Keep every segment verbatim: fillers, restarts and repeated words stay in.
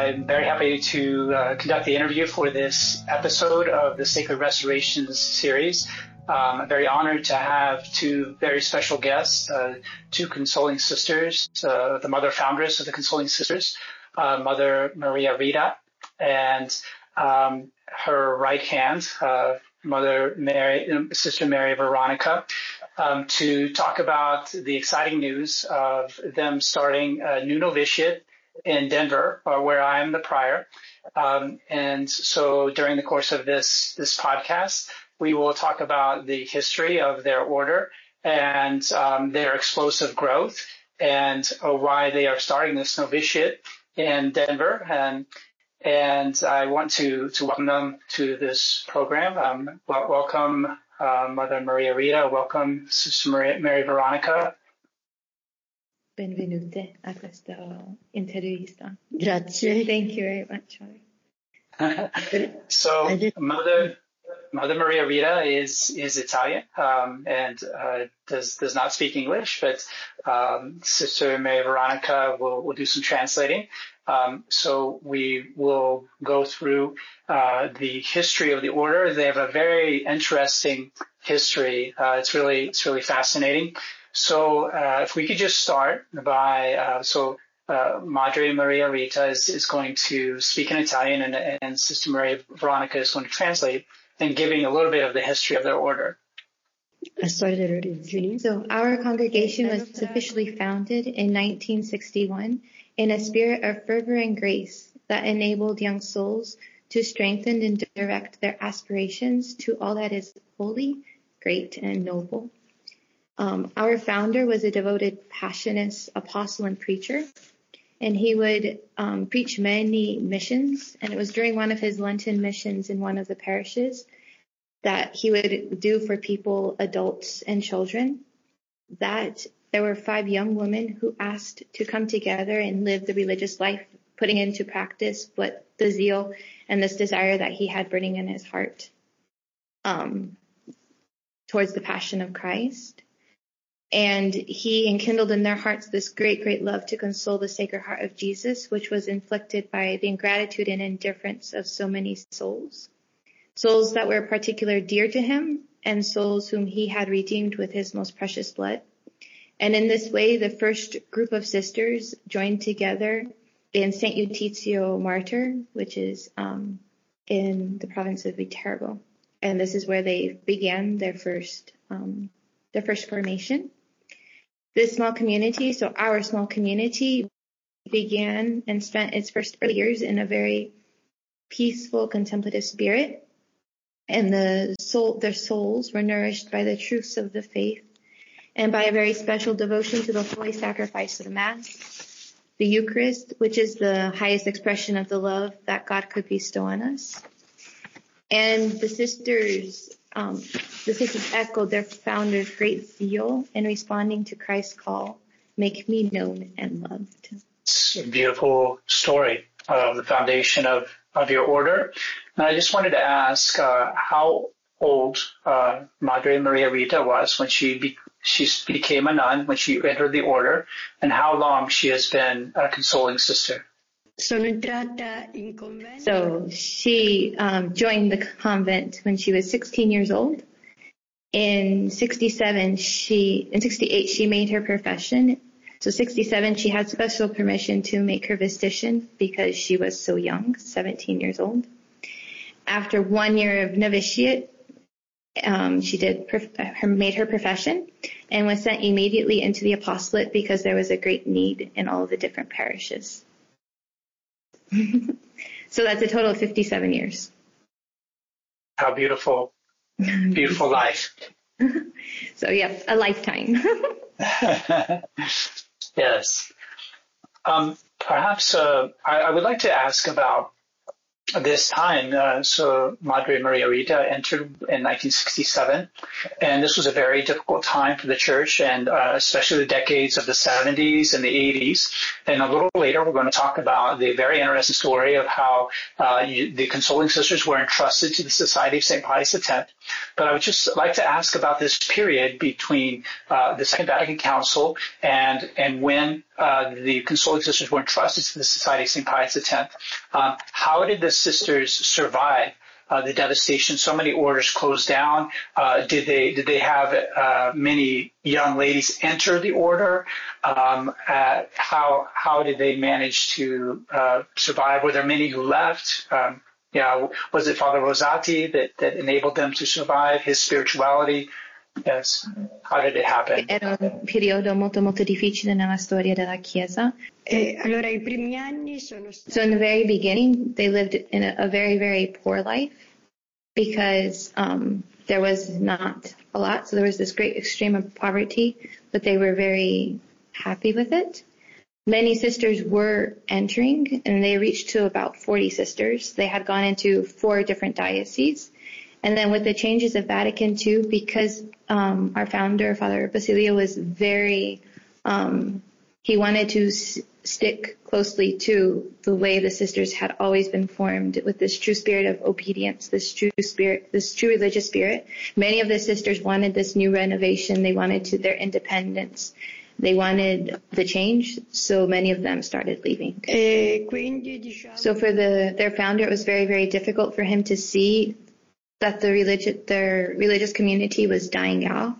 I'm very happy to uh, conduct the interview for this episode of the Sacred Restorations series. Um, I'm very honored to have two very special guests, uh, two Consoling Sisters, uh, the mother foundress of the Consoling Sisters, uh, Mother Maria Rita, and um, her right hand, uh, Mother Mary, Sister Mary Veronica, um, to talk about the exciting news of them starting a new novitiate in Denver, uh, where I am the prior. Um, and so during the course of this, this podcast, we will talk about the history of their order and um, their explosive growth and uh, why they are starting this novitiate in Denver. And and I want to, to welcome them to this program. Um, well, welcome, uh, Mother Maria Rita. Welcome, Sister Maria, Mary Veronica. Benvenute a questa intervista. Grazie. Thank you very much. So, Mother Mother Maria Rita is is Italian um, and uh, does does not speak English, but um, Sister Mary Veronica will will do some translating. Um, so we will go through uh, the history of the order. They have a very interesting history. Uh, it's really it's really fascinating. So uh, if we could just start by uh, so. Uh, Madre Maria Rita is, is going to speak in Italian, and, and Sister Maria Veronica is going to translate and giving a little bit of the history of their order. So our congregation was officially founded in nineteen sixty-one in a spirit of fervor and grace that enabled young souls to strengthen and direct their aspirations to all that is holy, great, and noble. Um, our founder was a devoted Passionist apostle and preacher. And he would um, preach many missions. And it was during one of his Lenten missions in one of the parishes that he would do for people, adults and children, that there were five young women who asked to come together and live the religious life, putting into practice what the zeal and this desire that he had burning in his heart um, towards the passion of Christ. And he enkindled in their hearts this great, great love to console the Sacred Heart of Jesus, which was inflicted by the ingratitude and indifference of so many souls. Souls that were particularly dear to him and souls whom he had redeemed with his most precious blood. And in this way, the first group of sisters joined together in Saint Eutizio Martyr, which is um, in the province of Viterbo. And this is where they began their first, um, their first formation. This small community, so our small community, began and spent its first early years in a very peaceful, contemplative spirit. And the soul, their souls were nourished by the truths of the faith and by a very special devotion to the holy sacrifice of the Mass, the Eucharist, which is the highest expression of the love that God could bestow on us. And the sisters, um, the sisters echoed their founder's great zeal in responding to Christ's call, make me known and loved. It's a beautiful story of the foundation of, of your order. And I just wanted to ask uh, how old uh, Madre Maria Rita was when she be, she became a nun, when she entered the order, and how long she has been a Consoling Sister. So she um, joined the convent when she was sixteen years old. In sixty-seven, she in sixty-eight she made her profession. So sixty-seven, she had special permission to make her vestition because she was so young, seventeen years old. After one year of novitiate, um, she did prof- her made her profession and was sent immediately into the apostolate because there was a great need in all of the different parishes. So that's a total of fifty-seven years. How beautiful, beautiful life. So, yeah, a lifetime. Yes. Um, perhaps uh, I, I would like to ask about this time, uh, so Madre Maria Rita entered in nineteen sixty-seven, and this was a very difficult time for the church, and uh, especially the decades of the seventies and the eighties. And a little later, we're going to talk about the very interesting story of how uh, you, the Consoling Sisters were entrusted to the Society of Saint Pius X. But I would just like to ask about this period between uh, the Second Vatican Council and and when uh, the Consoling Sisters were entrusted to the Society of Saint Pius X. Um, how did the sisters survive uh, the devastation? So many orders closed down. Uh, did they did they have uh, many young ladies enter the order? Um, uh, how how did they manage to uh, survive? Were there many who left? Um, yeah, was it Father Rosati that, that enabled them to survive? His spirituality? Yes. How did it happen? Era un periodo molto molto difficile nella storia della Chiesa. E allora i primi anni sono stati... So in the very beginning, they lived in a, a very, very poor life because um, there was not a lot. So there was this great extreme of poverty, but they were very happy with it. Many sisters were entering, and they reached to about forty sisters. They had gone into four different dioceses. And then with the changes of Vatican Two, because um, our founder, Father Basilio, was very, um, he wanted to s- stick closely to the way the sisters had always been formed, with this true spirit of obedience, this true spirit, this true religious spirit. Many of the sisters wanted this new renovation. They wanted to their independence. They wanted the change, so many of them started leaving. E quindi, diciamo... So for the their founder, it was very, very difficult for him to see that the religious, their religious community was dying out.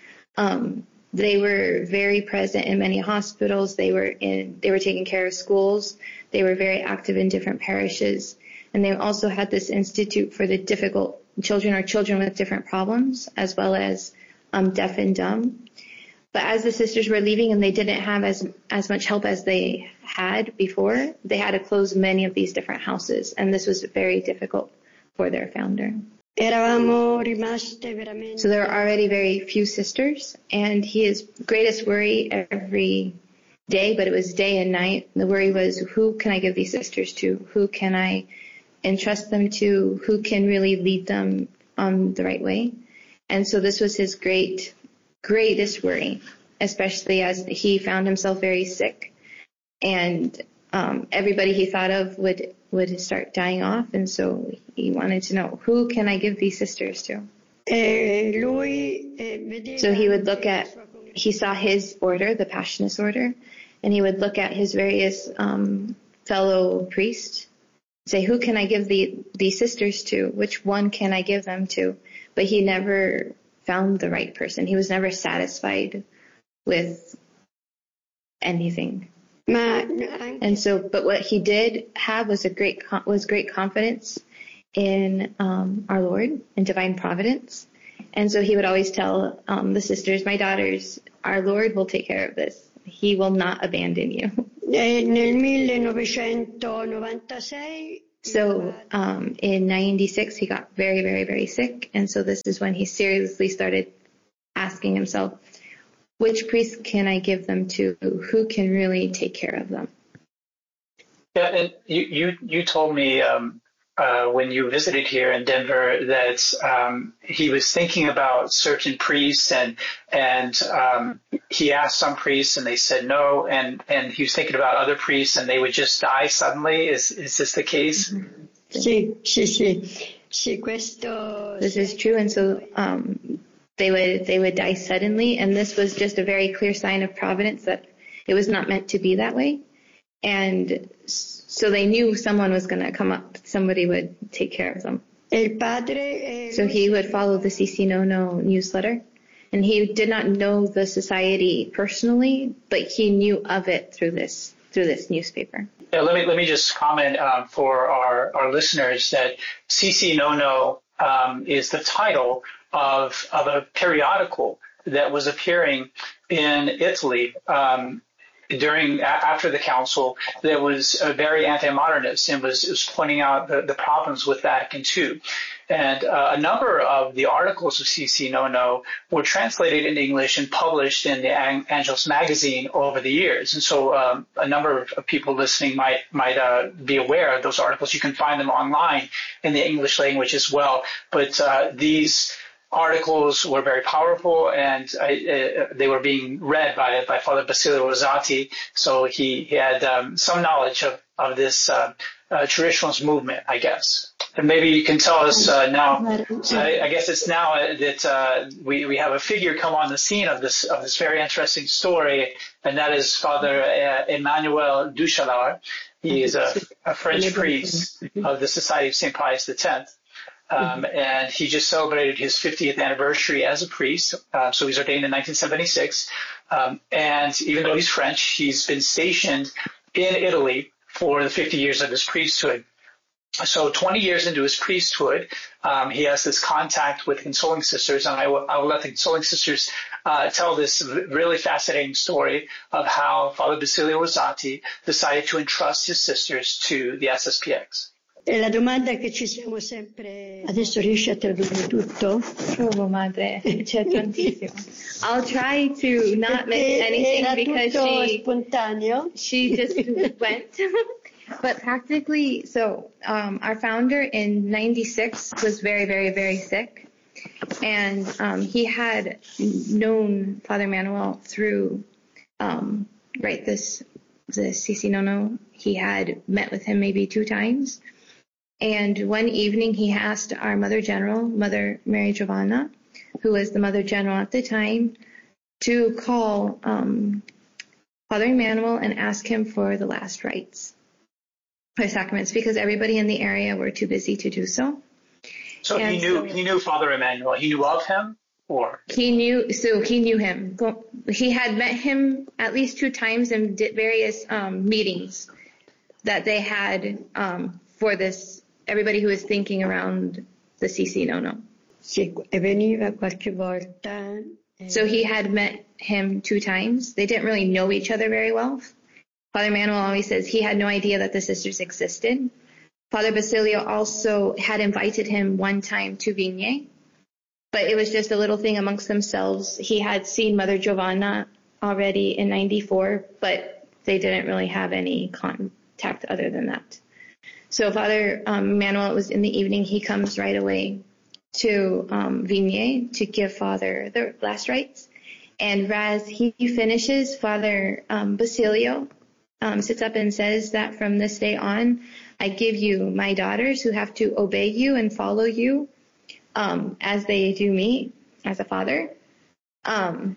Um, they were very present in many hospitals. They were in, they were taking care of schools. They were very active in different parishes. And they also had this institute for the difficult children or children with different problems, as well as um, deaf and dumb. But as the sisters were leaving and they didn't have as, as much help as they had before, they had to close many of these different houses. And this was very difficult for their founder. Eravamo rimaste veramente... So there are already very few sisters, and his greatest worry every day, but it was day and night, the worry was, who can I give these sisters to? Who can I entrust them to? Who can really lead them on the right way? And so this was his great, greatest worry, especially as he found himself very sick, and um, everybody he thought of would would start dying off, and so he wanted to know, who can I give these sisters to? E lui, eh, vedeva... So he would look at, he saw his order, the Passionist order, and he would look at his various um, fellow priests, say, who can I give the, these sisters to? Which one can I give them to? But he never found the right person. He was never satisfied with anything. And so, but what he did have was a great, was great confidence in um, our Lord and divine providence. And so he would always tell um, the sisters, my daughters, our Lord will take care of this. He will not abandon you. Nel millenovecentonovantasei... So um, in ninety-six, he got very, very, very sick. And so this is when he seriously started asking himself, which priest can I give them to? Who can really take care of them? Yeah, and you you, you told me um, uh, when you visited here in Denver that um, he was thinking about certain priests, and and um, he asked some priests and they said no, and, and he was thinking about other priests and they would just die suddenly. Is is this the case? Mm-hmm. Sì, sì, sì. Sì, questo... This is true, and so um, they would they would die suddenly, and this was just a very clear sign of providence that it was not meant to be that way. And so they knew someone was going to come up, somebody would take care of them. El padre, so he would follow the C C Nono newsletter, and he did not know the society personally, but he knew of it through this through this newspaper. Yeah, let me let me just comment um, for our, our listeners that C C Nono um, is the title of of a periodical that was appearing in Italy um, during after the council that was uh, very anti-modernist and was, was pointing out the, the problems with Vatican Two. And uh, a number of the articles of C C Nono were translated into English and published in the An- Angelus magazine over the years. And so um, a number of people listening might might uh, be aware of those articles. You can find them online in the English language as well. But uh, these articles were very powerful, and uh, uh, they were being read by by Father Basilio Rosati. So he, he had um, some knowledge of, of this uh, uh, traditionalist movement, I guess. And maybe you can tell us uh, now. So I, I guess it's now that uh, we we have a figure come on the scene of this of this very interesting story, and that is Father uh, Emmanuel Duchalard. He is a, a French priest of the Society of Saint Pius X. Um, and he just celebrated his fiftieth anniversary as a priest. Uh, so he's ordained in nineteen seventy-six. Um, and even though he's French, he's been stationed in Italy for the fifty years of his priesthood. So twenty years into his priesthood, um, he has this contact with Consoling Sisters, and I will, I will let the Consoling Sisters uh, tell this really fascinating story of how Father Basilio Rosati decided to entrust his sisters to the S S P X. E la domanda che ci siamo sempre... Adesso riesci a tradurre tutto? Provo, madre, c'è tantissimo. I'll try to not miss anything Era because tutto she, spontaneo. she just went. But practically, so um, our founder in ninety-six was very, very, very sick. And um, he had known Father Manuel through, um, right, this, the C C Nono. He had met with him maybe two times. And one evening he asked our Mother General, Mother Mary Giovanna, who was the Mother General at the time, to call um, Father Emmanuel and ask him for the last rites, for sacraments, because everybody in the area were too busy to do so. So and he knew so, he knew Father Emmanuel. He knew of him, or he knew. So he knew him. He had met him at least two times in various um, meetings that they had um, for this. Everybody who was thinking around the C C Nono. Sì, e veniva qualche volta. So he had met him two times. They didn't really know each other very well. Father Manuel always says he had no idea that the sisters existed. Father Basilio also had invited him one time to Vigne, but it was just a little thing amongst themselves. He had seen Mother Giovanna already in ninety-four, but they didn't really have any contact other than that. So Father um, Manuel, it was in the evening, he comes right away to um, Vigne to give Father the last rites. And as he finishes, Father um, Basilio um, sits up and says that from this day on, I give you my daughters who have to obey you and follow you um, as they do me as a father. Um,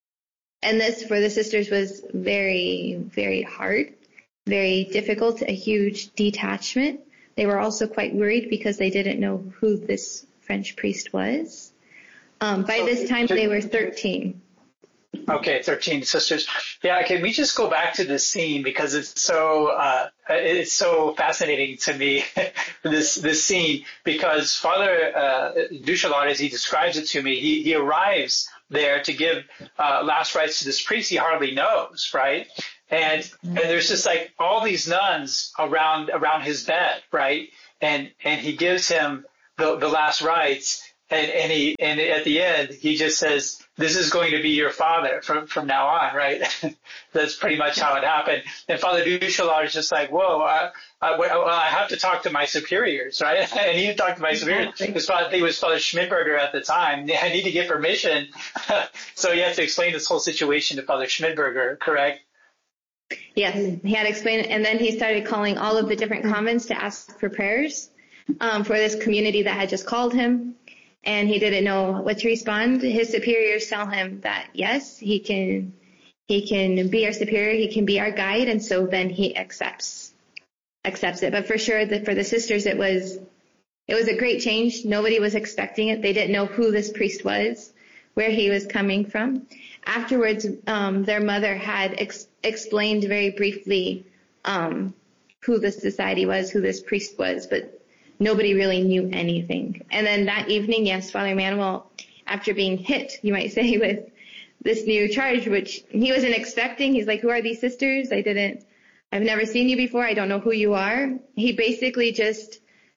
and this for the sisters was very, very hard. Very difficult, a huge detachment. They were also quite worried because they didn't know who this French priest was. Um, by so, this time, they were thirteen. Okay, thirteen sisters. Yeah, can we just go back to this scene because it's so uh, it's so fascinating to me. this this scene because Father uh, Duchalard, as he describes it to me, he he arrives there to give uh, last rites to this priest he hardly knows, right? And, and there's just like all these nuns around around his bed, right? And and he gives him the, the last rites, and, and he and at the end he just says, "This is going to be your father from from now on," right? That's pretty much how it happened. And Father Duchalard is just like, "Whoa, I, I, well, I have to talk to my superiors, right?" And he talked to my superiors because I think it was Father Schmidberger at the time. I need to get permission, so he has to explain this whole situation to Father Schmidberger, correct? Yes, he had explained it, and then he started calling all of the different convents to ask for prayers um, for this community that had just called him, and he didn't know what to respond. His superiors tell him that yes, he can, he can be our superior, he can be our guide, and so then he accepts, accepts it. But for sure, that for the sisters, it was, it was a great change. Nobody was expecting it. They didn't know who this priest was, where he was coming from. Afterwards, um, their mother had ex- explained very briefly um, who this society was, who this priest was, but nobody really knew anything. And then that evening, yes, Father Manuel, after being hit, you might say, with this new charge, which he wasn't expecting, he's like, "Who are these sisters? I didn't, I've never seen you before. I don't know who you are." He basically just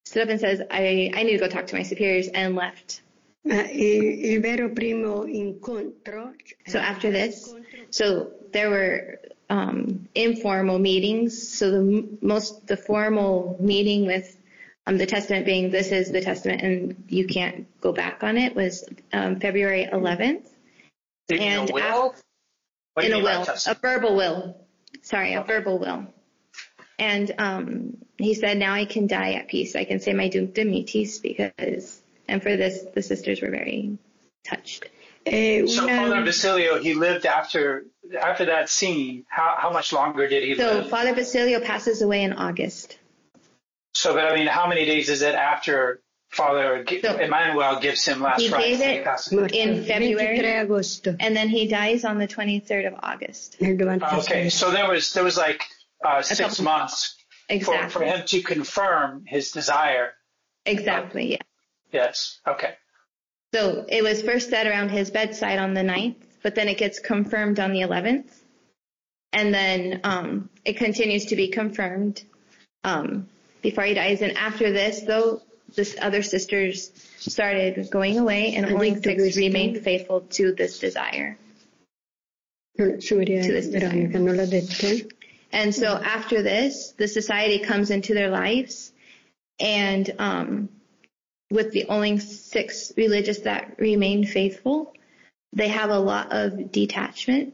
stood up and says, I, I need to go talk to my superiors, and left. Ma il, il vero primo incontro. So after this, so there were um, informal meetings. So the most, the formal meeting with um, the testament being, this is the testament and you can't go back on it, was um, February eleventh. In and a will? What do in you a mean by will, a testament? verbal will. Sorry, a Okay. verbal will. And um, he said, now I can die at peace. I can say my Duncta Mitis because, and for this, the sisters were very touched. Eh, So una- Father Basilio, he lived after after that scene. How how much longer did he So live? Father Basilio passes away in August. So, but I mean, how many days is it after Father G- So, Emmanuel gives him last he rites? gave it Passes- morto in February. ventitré agosto And then he dies on the twenty-third of August. nel novantasei. Okay, so there was there was like uh, six couple- months for, Exactly. for him to confirm his desire. Exactly, yeah. Yes. Okay. So it was first said around his bedside on the ninth, but then it gets confirmed on the eleventh. And then um, it continues to be confirmed um, before he dies. And after this, though, the other sisters started going away, and I only think the six wisdom- remained faithful to this desire. Non- Surya To this Veronica non l'ha detto? And so after this, the society comes into their lives, and um, with the only six religious that remain faithful, they have a lot of detachment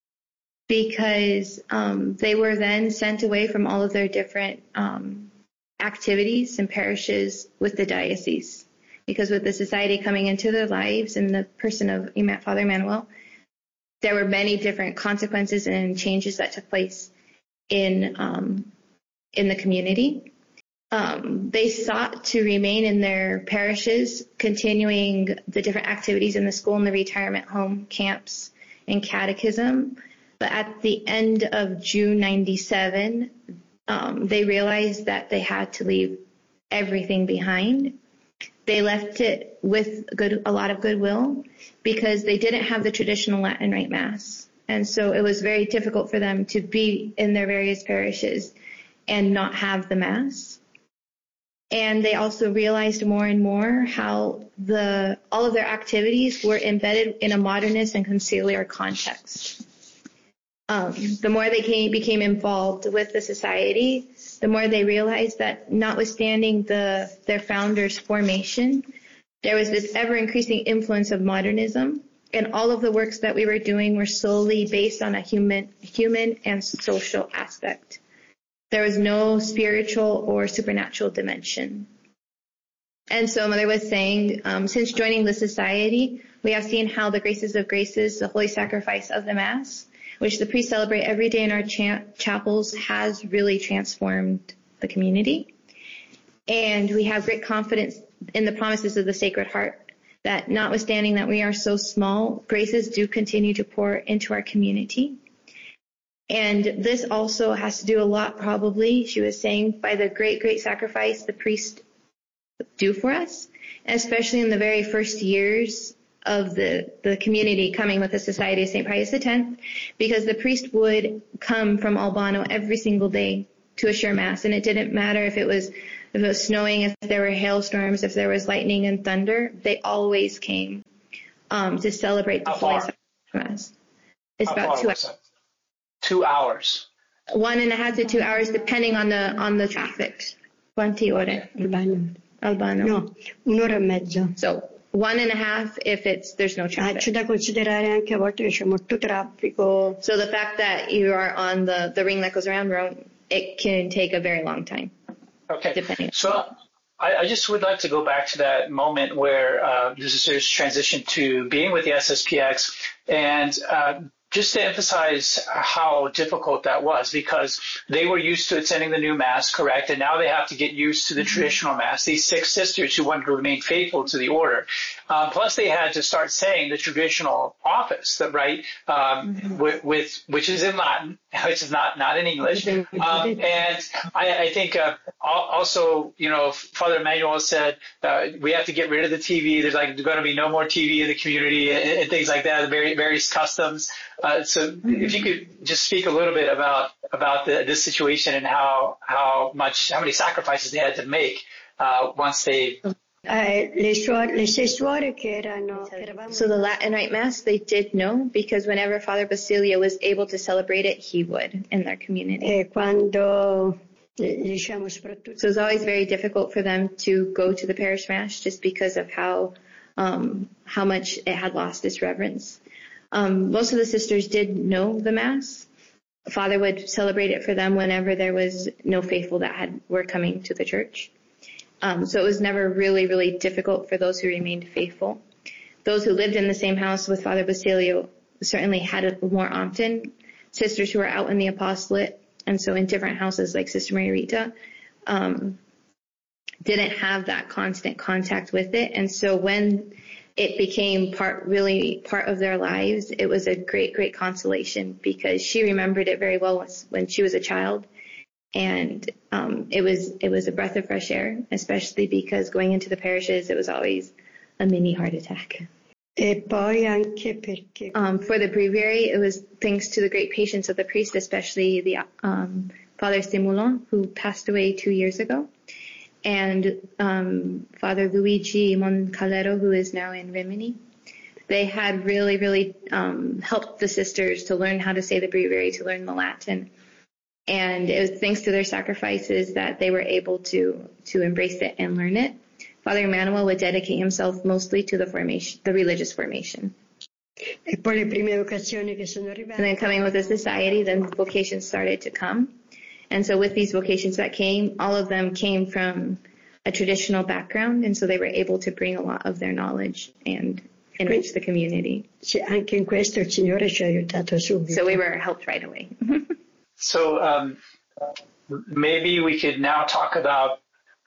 because um, they were then sent away from all of their different um, activities and parishes with the diocese. Because with the society coming into their lives and the person of Father Emmanuel, there were many different consequences and changes that took place in um, in the community. Um, they sought to remain in their parishes, continuing the different activities in the school and the retirement home, camps, and catechism. But at the end of June ninety-seven, um, they realized that they had to leave everything behind. They left it with good, a lot of goodwill because they didn't have the traditional Latin Rite Mass. And so it was very difficult for them to be in their various parishes and not have the Mass. And they also realized more and more how the all of their activities were embedded in a modernist and conciliar context. Um, the more they came, became involved with the society, the more they realized that notwithstanding the their founders' formation, there was this ever-increasing influence of modernism, and all of the works that we were doing were solely based on a human, human and social aspect. There was no spiritual or supernatural dimension. And so Mother was saying, um, since joining the society, we have seen how the graces of graces, the holy sacrifice of the Mass, which the priests celebrate every day in our cha- chapels, has really transformed the community. And we have great confidence in the promises of the Sacred Heart that notwithstanding that we are so small, graces do continue to pour into our community. And this also has to do a lot, probably, she was saying, by the great, great sacrifice the priests do for us, especially in the very first years of the, the community coming with the Society of Saint Pius X, because the priest would come from Albano every single day to assure Mass, and it didn't matter if it was if it was snowing, if there were hailstorms, if there was lightning and thunder, they always came um, to celebrate the How Holy far? Sacrifice Mass. It's How about far two was it? Two hours. one and a half to two hours, depending on the on the traffic. Quanti ore? Albano. Albano. No, un'ora e mezza. So one and a half if it's there's no Ah, c'è traffic. da considerare anche a volte che c'è molto traffico. So the fact that you are on the the ring that goes around Rome, it can take a very long time, Okay. depending. So I, I just would like to go back to that moment where uh, the sisters transitioned to being with the S S P X, and uh, just to emphasize how difficult that was, because they were used to attending the new Mass, correct, and now they have to get used to the mm-hmm. traditional Mass. These six sisters who wanted to remain faithful to the order, Um, plus, they had to start saying the traditional office, that right, um, mm-hmm. with, with which is in Latin, which is not not in English. Um, and I, I think uh, also, you know, Father Emmanuel said uh, we have to get rid of the T V. There's like going to be no more T V in the community and, and things like that. Very various customs. Uh, so, mm-hmm. if you could just speak a little bit about about the, this situation and how how much how many sacrifices they had to make uh, once they. Uh, le suore, le sei suore che erano, so the Latin Rite Mass, they did know, because whenever Father Basilio was able to celebrate it, he would in their community. E quando, diciamo, soprattutto... So it was always very difficult for them to go to the parish mass just because of how um, how much it had lost its reverence. Um, most of the sisters did know the Mass. Father would celebrate it for them whenever there was no faithful that had were coming to the church. Um, so it was never really, really difficult for those who remained faithful. Those who lived in the same house with Father Basilio certainly had it more often. Sisters who were out in the apostolate, and so in different houses like Sister Maria Rita, um, didn't have that constant contact with it. And so when it became part, really part of their lives, it was a great, great consolation, because she remembered it very well when she was a child. And um, it was it was a breath of fresh air, especially because going into the parishes, it was always a mini heart attack. E poi anche perché... Um, for the breviary, it was thanks to the great patience of the priest, especially the um, Father Simulon, who passed away two years ago, and um, Father Luigi Moncalero, who is now in Rimini. They had really, really um, helped the sisters to learn how to say the breviary, to learn the Latin. And it was thanks to their sacrifices that they were able to, to embrace it and learn it. Father Emmanuel would dedicate himself mostly to the formation, the religious formation. E poi le prime vocazioni che sono arrivate. And then coming with the society, then vocations started to come. And so with these vocations that came, all of them came from a traditional background, and so they were able to bring a lot of their knowledge and enrich the community. Anche in questo il Signore ci ha aiutato subito. So we were helped right away. So um, maybe we could now talk about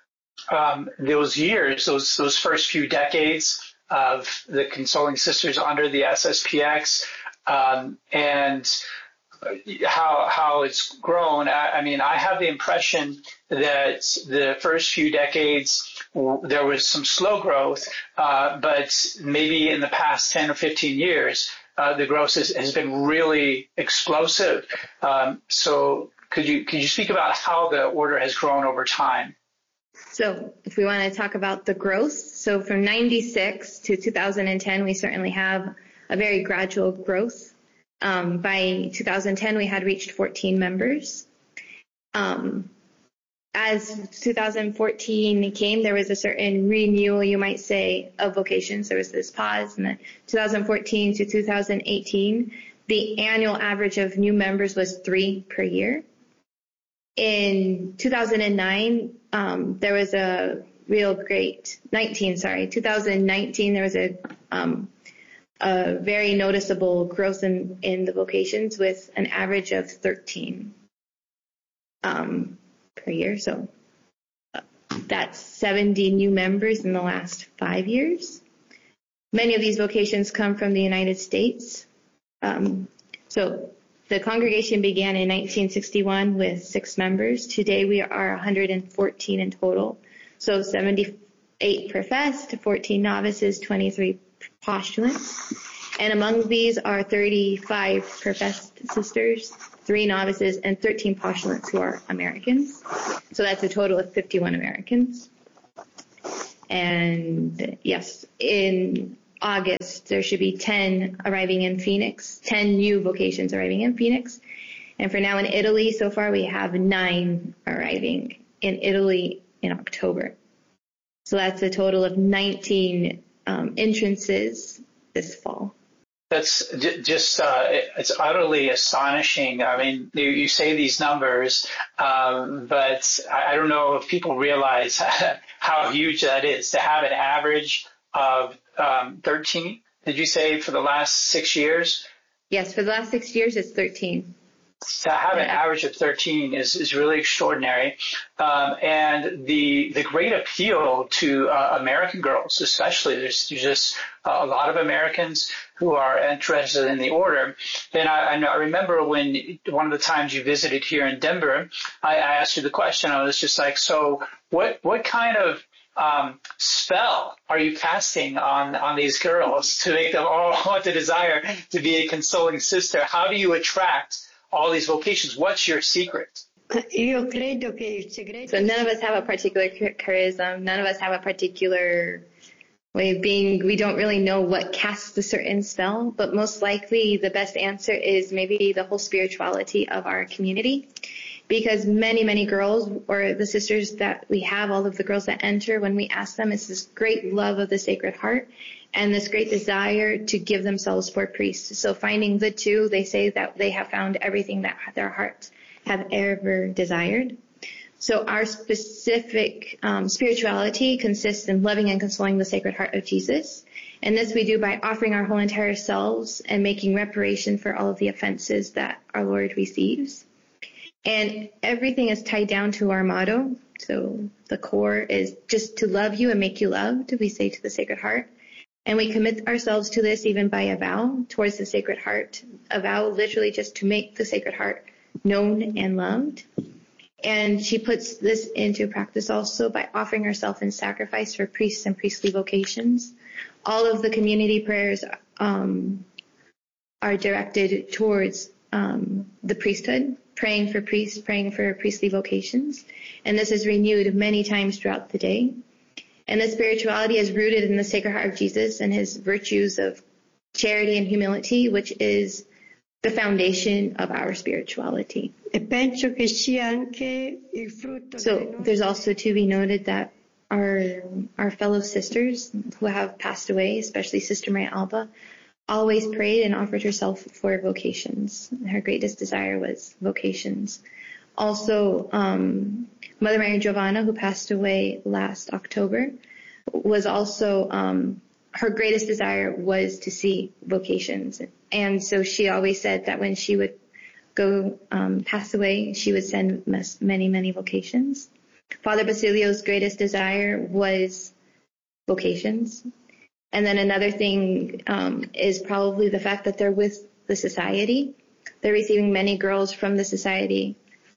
um, those years, those those first few decades of the Consoling Sisters under the S S P X, um, and how how it's grown. I, I mean, I have the impression that the first few decades there was some slow growth, uh, but maybe in the past ten or fifteen years, uh, the growth has, has been really explosive. Um, so could you could you speak about how the order has grown over time? So if we want to talk about the growth, so from ninety-six to two thousand ten, we certainly have a very gradual growth. Um, by two thousand ten, we had reached fourteen members. Um, as two thousand fourteen came, there was a certain renewal, you might say, of vocations. There was this pause, and then two thousand fourteen to two thousand eighteen, the annual average of new members was three per year. In two thousand nine, um, there was a real great, nineteen, sorry, two thousand nineteen, there was a um, a very noticeable growth in, in the vocations with an average of thirteen um, per year. So uh, that's seventy new members in the last five years. Many of these vocations come from the United States. Um, so the congregation began in nineteen sixty-one with six members. Today we are one hundred fourteen in total. So seventy-eight professed, fourteen novices, twenty-three postulants, and among these are thirty-five professed sisters, three novices, and thirteen postulants who are Americans. So that's a total of fifty-one Americans. And yes, in August, there should be ten arriving in Phoenix, ten new vocations arriving in Phoenix. And for now in Italy, so far we have nine arriving in Italy in October. So that's a total of nineteen Um, entrances this fall. That's just, uh, it's utterly astonishing. I mean, you, you say these numbers, um, but I, I don't know if people realize how huge that is to have an average of um, thirteen, did you say, for the last six years? Yes, for the last six years, it's thirteen. to have an average of thirteen is, is really extraordinary. Um, and the the great appeal to uh, American girls, especially, there's, there's just a lot of Americans who are interested in the order. And I, I remember when one of the times you visited here in Denver, I, I asked you the question. I was just like, so what what kind of um, spell are you casting on, on these girls to make them all want the desire to be a consoling sister? How do you attract all these vocations? What's your secret? So none of us have a particular charism. None of us have a particular way of being. We don't really know what casts a certain spell, but most likely the best answer is maybe the whole spirituality of our community. Because many, many girls, or the sisters that we have, all of the girls that enter, when we ask them, it's this great love of the Sacred Heart and this great desire to give themselves for priests. So finding the two, they say that they have found everything that their hearts have ever desired. So our specific um, spirituality consists in loving and consoling the Sacred Heart of Jesus. And this we do by offering our whole entire selves and making reparation for all of the offenses that our Lord receives. And everything is tied down to our motto. So the core is just to love you and make you loved, we say to the Sacred Heart. And we commit ourselves to this even by a vow towards the Sacred Heart, a vow literally just to make the Sacred Heart known and loved. And she puts this into practice also by offering herself in sacrifice for priests and priestly vocations. All of the community prayers um, are directed towards um, the priesthood, praying for priests, praying for priestly vocations. And this is renewed many times throughout the day. And the spirituality is rooted in the Sacred Heart of Jesus and his virtues of charity and humility, which is the foundation of our spirituality. So there's also to be noted that our our fellow sisters who have passed away, especially Sister Maria Alba, always prayed and offered herself for vocations. Her greatest desire was vocations. Also, um, Mother Mary Giovanna, who passed away last October, was also, um, her greatest desire was to see vocations. And so she always said that when she would go um, pass away, she would send many, many vocations. Father Basilio's greatest desire was vocations. And then another thing um, is probably the fact that they're with the society. They're receiving many girls from the society,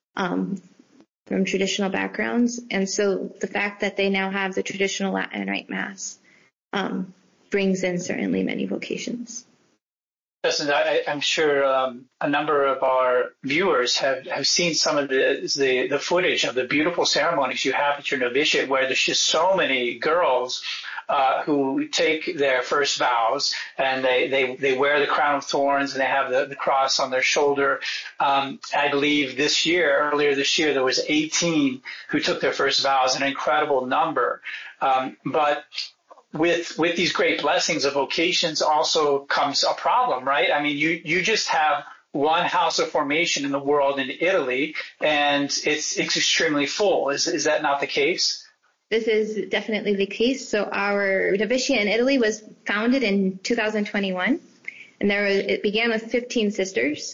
um, from traditional backgrounds. And so the fact that they now have the traditional Latin Rite Mass um, brings in certainly many vocations. Listen, I, I'm sure um, a number of our viewers have, have seen some of the, the the footage of the beautiful ceremonies you have at your novitiate, where there's just so many girls uh, who take their first vows, and they, they, they wear the crown of thorns, and they have the, the cross on their shoulder. Um, I believe this year, earlier this year, there was eighteen who took their first vows, an incredible number. Um, but With with these great blessings of vocations also comes a problem, right? I mean, you, you just have one house of formation in the world in Italy, and it's it's extremely full. Is is that not the case? This is definitely the case. So our novitiate in Italy was founded in two thousand twenty-one, and there was, it began with fifteen sisters.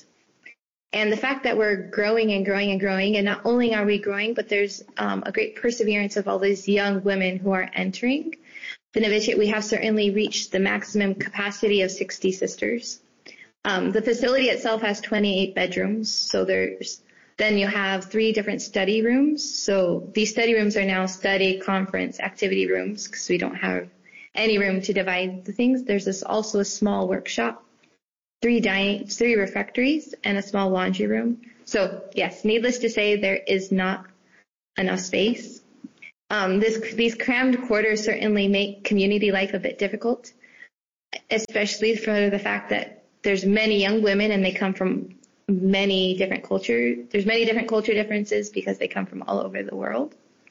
And the fact that we're growing and growing and growing, and not only are we growing, but there's um, a great perseverance of all these young women who are entering the novitiate. We have certainly reached the maximum capacity of sixty sisters. Um, the facility itself has twenty-eight bedrooms. So there's, then you have three different study rooms. So these study rooms are now study, conference, activity rooms, because we don't have any room to divide the things. There's this also a small workshop, three dining, three refectories, and a small laundry room. So yes, needless to say, there is not enough space. Um, this, these crammed quarters certainly make community life a bit difficult, especially for the fact that there's many young women and they come from many different cultures. There's many different culture differences because they come from all over the world.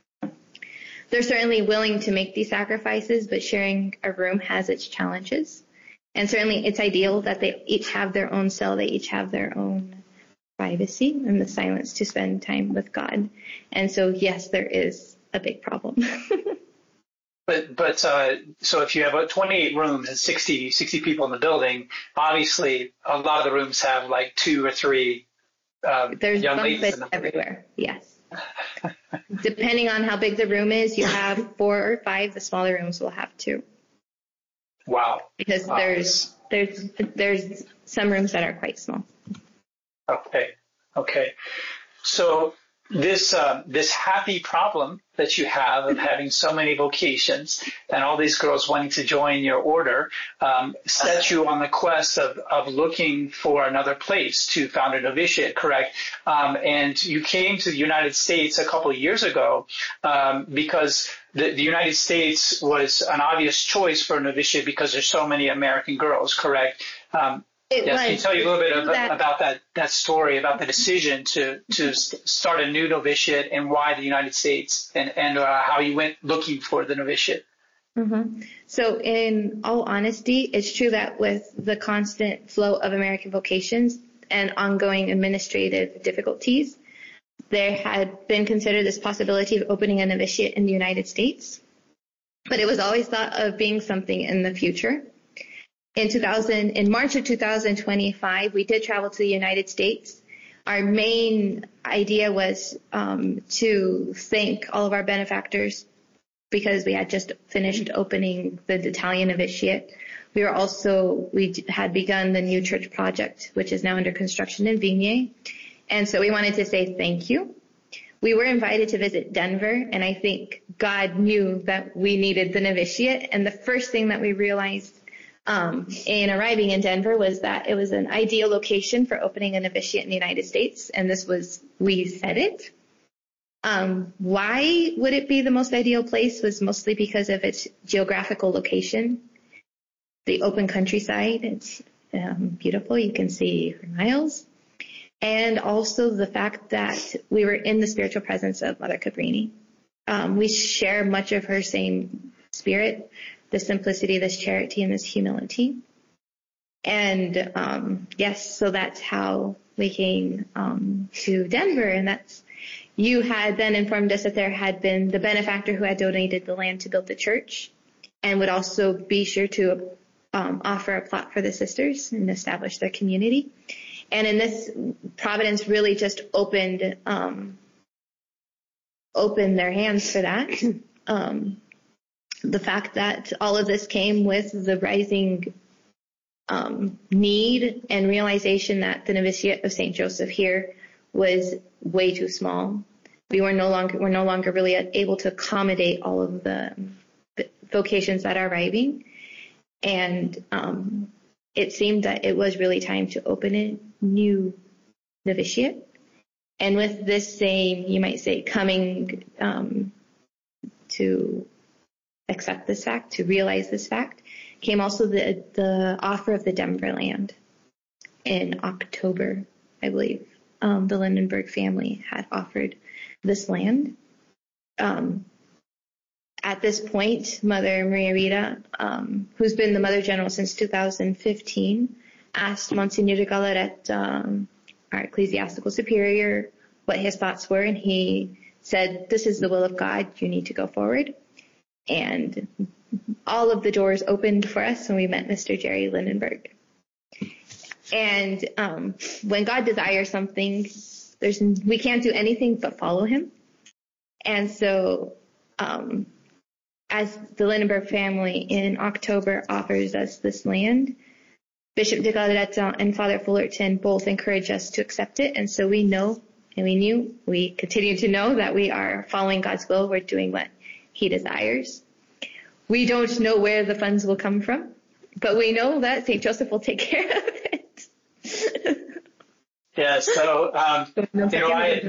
They're certainly willing to make these sacrifices, but sharing a room has its challenges. And certainly it's ideal that they each have their own cell, they each have their own privacy and the silence to spend time with God. And so, yes, there is a big problem. But but uh, so if you have twenty-eight rooms and sixty, sixty people in the building, obviously a lot of the rooms have like two or three uh, There's young bunk ladies beds in them. everywhere. Yes. Depending on how big the room is, you have four or five. The smaller rooms will have two. Wow. Because wow. there's there's there's some rooms that are quite small. Okay. Okay. So this uh, this happy problem that you have of having so many vocations and all these girls wanting to join your order um, set you on the quest of, of looking for another place to found a novitiate, correct? Um, and you came to the United States a couple of years ago um, because the, the United States was an obvious choice for a novitiate because there's so many American girls, correct? Um, It yes, was. can you tell you a little bit about that, about that, that story, about the decision to, to start a new novitiate and why the United States and, and uh, how you went looking for the novitiate? Mm-hmm. So in all honesty, it's true that with the constant flow of American vocations and ongoing administrative difficulties, there had been considered this possibility of opening a novitiate in the United States. But it was always thought of being something in the future. In two thousand, in March of two thousand twenty-five, we did travel to the United States. Our main idea was um, to thank all of our benefactors because we had just finished opening the Italian novitiate. We were also, we had begun the new church project, which is now under construction in Vignay. And so we wanted to say thank you. We were invited to visit Denver, and I think God knew that we needed the novitiate. And the first thing that we realized Um, in arriving in Denver was that it was an ideal location for opening a novitiate in the United States, and this was, we said it. Um, why would it be the most ideal place was mostly because of its geographical location, the open countryside. It's um, beautiful. You can see for miles. And also the fact that we were in the spiritual presence of Mother Cabrini. Um, we share much of her same spirit, the simplicity, this charity, and this humility. And um, yes, so that's how we came um, to Denver. And that's, you had then informed us that there had been the benefactor who had donated the land to build the church and would also be sure to um, offer a plot for the sisters and establish their community. And in this, Providence really just opened um, opened their hands for that. Um, the fact that all of this came with the rising um, need and realization that the novitiate of Saint Joseph here was way too small. We were no longer we're no longer really able to accommodate all of the, the vocations that are arriving, and um, it seemed that it was really time to open a new novitiate. And with this same, you might say, coming um, to accept this fact, to realize this fact, came also the the offer of the Denver land in October, I believe. Um, the Lindenberg family had offered this land. Um, at this point, Mother Maria Rita, um, who's been the Mother General since two thousand fifteen, asked Monsignor de Gallaret, um, our ecclesiastical superior, what his thoughts were, and he said, "This is the will of God. You need to go forward." And all of the doors opened for us when we met Mister Jerry Lindenberg. And um, when God desires something, there's we can't do anything but follow Him. And so, um, as the Lindenberg family in October offers us this land, Bishop de Gallaret and Father Fullerton both encourage us to accept it. And so we know, and we knew, we continue to know that we are following God's will. We're doing what He desires. We don't know where the funds will come from, but we know that Saint Joseph will take care of it. Yeah, so, um, you know, I,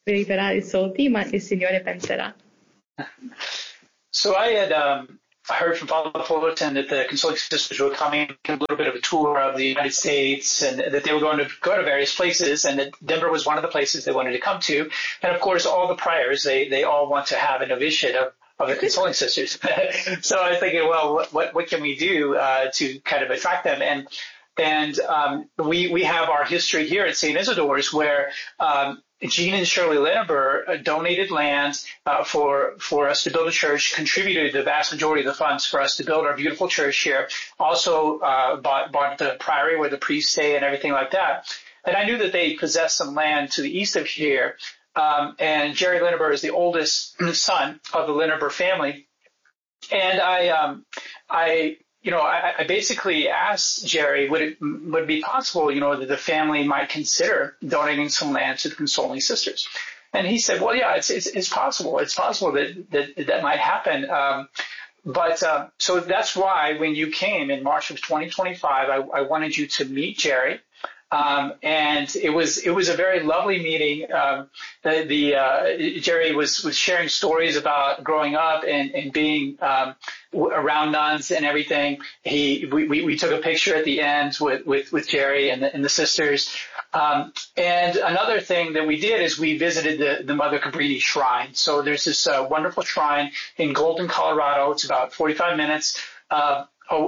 so I had um, heard from Father Fullerton that the Consoling Sisters were coming, a little bit of a tour of the United States, and that they were going to go to various places, and that Denver was one of the places they wanted to come to. And of course, all the priors, they, they all want to have a novitiate of, of the Consoling Sisters. So I was thinking, well, what, what, what can we do uh, to kind of attract them? And And um, we we have our history here at Saint Isidore's, where um, Jean and Shirley Lindenberg donated land uh, for for us to build a church, contributed the vast majority of the funds for us to build our beautiful church here. Also uh, bought bought the priory where the priests stay and everything like that. and I knew that they possessed some land to the east of here. Um, and Jerry Linneber is the oldest son of the Linneber family. And I, um, I, you know, I, I basically asked Jerry, would it, would it be possible, you know, that the family might consider donating some land to the Consoling Sisters? And he said, well, yeah, it's, it's, it's possible. It's possible that, that, that might happen. Um, but, uh, so that's why when you came in March of twenty twenty-five, I, I wanted you to meet Jerry. Um, and it was it was a very lovely meeting. Um, the the uh, Jerry was, was sharing stories about growing up and, and being um, w- around nuns and everything. He we, we, we took a picture at the end with, with, with Jerry and the, and the sisters. Um, and another thing that we did is we visited the, the Mother Cabrini Shrine. So there's this uh, wonderful shrine in Golden, Colorado. It's about forty-five minutes uh,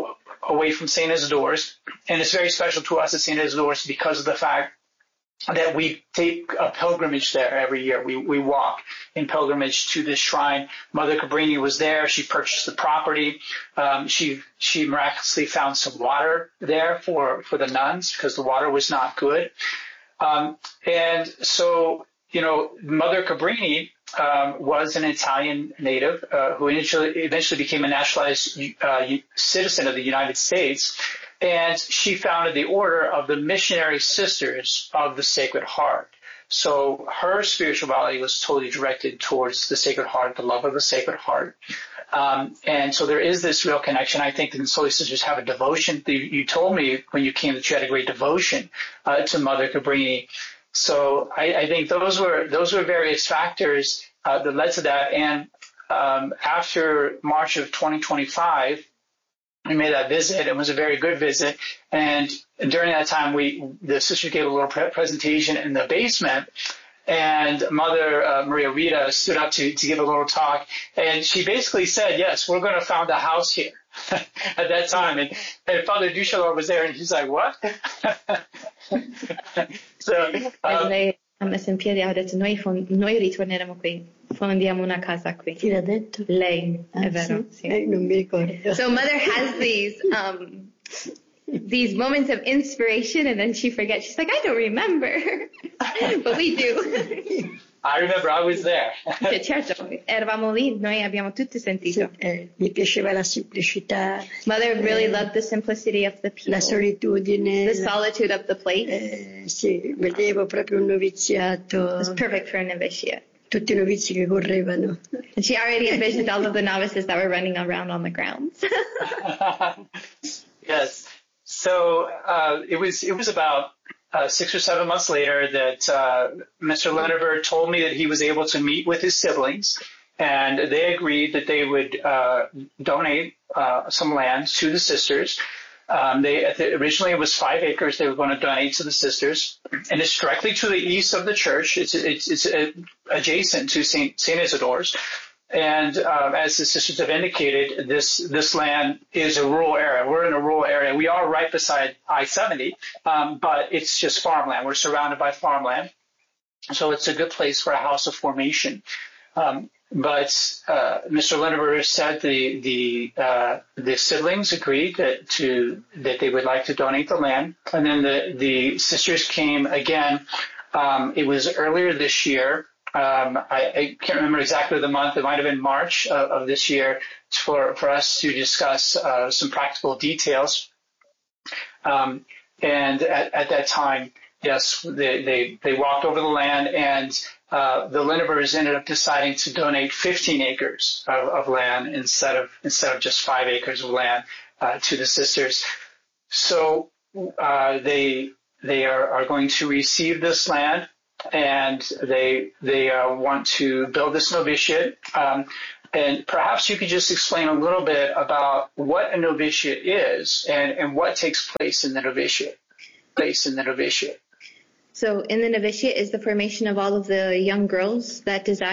away from Saint Isidore's, and it's very special to us at Saint Isidore's because of the fact that we take a pilgrimage there every year. We we walk in pilgrimage to this shrine. Mother Cabrini was there. She purchased the property. Um, she she miraculously found some water there for, for the nuns because the water was not good. Um, and so, you know, Mother Cabrini um, was an Italian native uh, who initially, eventually became a naturalized uh, citizen of the United States. And she founded the Order of the Missionary Sisters of the Sacred Heart. So her spirituality was totally directed towards the Sacred Heart, the love of the Sacred Heart. Um, and so there is this real connection. I think the Consoling Sisters have a devotion. You, you told me when you came that you had a great devotion uh, to Mother Cabrini. So I, I think those were those were various factors uh, that led to that. And um, after March of twenty twenty-five, we made that visit. It was a very good visit. And during that time, we the sister gave a little pre- presentation in the basement. And Mother uh, Maria Rita stood up to, to give a little talk. And she basically said, yes, we're going to found a house here at that time. And, and Father Duchalor was there, and he's like, what? So, um, lei ha messo in piedi, ha detto, noi, fond- noi ritorneremo qui, fondiamo una casa qui. Chi l'ha detto? Lei, Ah, è vero? sì? Sì. Eh, non mi ricordo. So Mother has these um, these moments of inspiration, and then she forgets. She's like, I don't remember, but we do. I remember I was there. Cioè, certo, eravamo lì, noi abbiamo tutti sentito. Sì, eh, mi piaceva la semplicità, Mother really loved the simplicity of the people, la solitudine. the solitude of the place. Eh, sì, vedevo proprio un noviziato, It was perfect for a novitiate. tutti i novizi che correvano. And she already envisioned all of the novices that were running around on the grounds. Yes. So uh, it was it was about uh, six or seven months later that uh, Mister Linneber told me that he was able to meet with his siblings, and they agreed that they would uh, donate uh, some land to the sisters. Um, they originally it was five acres they were going to donate to the sisters, and it's directly to the east of the church. It's it's it's adjacent to Saint Saint Isidore's. And um, as the sisters have indicated, this this land is a rural area. We're in a rural area. We are right beside I seventy, um, but it's just farmland. We're surrounded by farmland, so it's a good place for a house of formation. Um, but uh, Mister Linneber said the the uh, the siblings agreed that to that they would like to donate the land, and then the the sisters came again. Um, it was earlier this year. Um, I, I can't remember exactly the month. It might have been March of, of this year for, for us to discuss uh, some practical details. Um, and at, at that time, yes, they, they, they walked over the land, and uh, the Linnebers ended up deciding to donate fifteen acres of, of land instead of instead of just five acres of land uh, to the sisters. So uh, they they are, are going to receive this land. And they they uh, want to build this novitiate. Um, and perhaps you could just explain a little bit about what a novitiate is and, and what takes place in the novitiate. Place in the novitiate. So in the novitiate is the formation of all of the young girls that desire